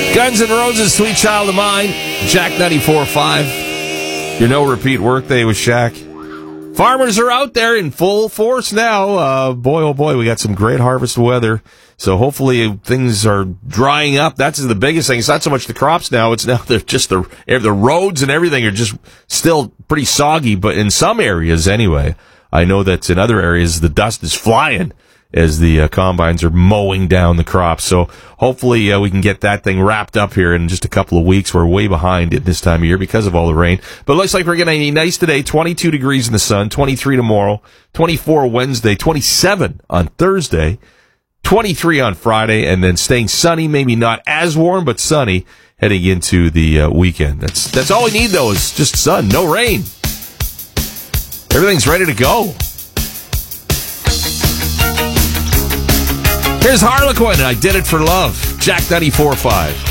Guns N' Roses, Sweet Child of Mine, Jack 94.5. Your no-repeat workday with Shaq. Farmers are out there in full force now. Boy, oh boy, we got some great harvest weather. So hopefully things are drying up. That's the biggest thing. It's not so much the crops now. It's now just the roads and everything are just still pretty soggy. But in some areas anyway, I know that in other areas the dust is flying as the combines are mowing down the crops. So hopefully we can get that thing wrapped up here in just a couple of weeks. We're way behind at this time of year because of all the rain. But it looks like we're getting a nice today, 22 degrees in the sun, 23 tomorrow, 24 Wednesday, 27 on Thursday, 23 on Friday, and then staying sunny, maybe not as warm, but sunny heading into the weekend. That's all we need, though, is just sun, no rain. Everything's ready to go. Here's Harlequin, I Did It for Love, Jack 94.5.